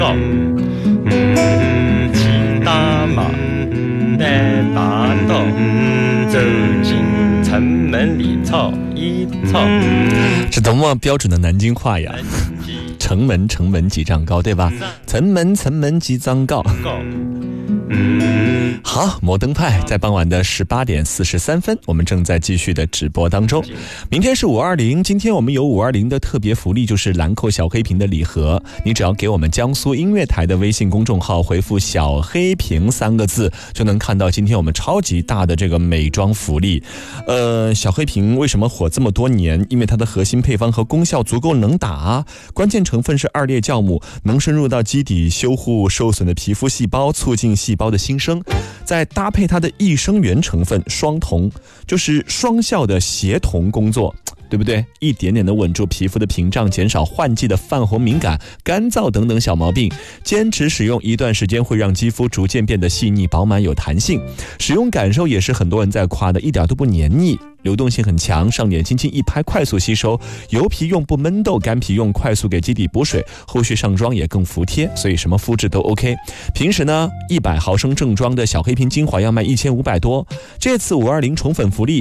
骑大马带大刀，走进城门里草一草。 是多么标准的南京话呀！城门几丈高，对吧？城门几丈高。好，摩登派在傍晚的18点43分，我们正在继续的直播当中。明天是520，今天我们有520的特别福利，就是兰蔻小黑瓶的礼盒。你只要给我们江苏音乐台的微信公众号回复小黑瓶3个字，就能看到今天我们超级大的这个美妆福利。小黑瓶为什么火这么多年？因为它的核心配方和功效足够能打，关键成分是2列酵母，能深入到基底，修护受损的皮肤细胞，促进细胞的新生。再搭配它的益生元成分双酮，就是双效的协同工作，对不对？一点点的稳住皮肤的屏障，减少换季的泛红敏感、干燥等等小毛病。坚持使用一段时间，会让肌肤逐渐变得细腻、饱满、有弹性。使用感受也是很多人在夸的，一点都不黏腻。流动性很强，上脸轻轻一拍快速吸收，油皮用不闷痘，干皮用快速给基底补水，后续上妆也更服帖，所以什么肤质都 OK。 平时呢100毫升正装的小黑瓶精华要卖1500多，这次520宠粉福利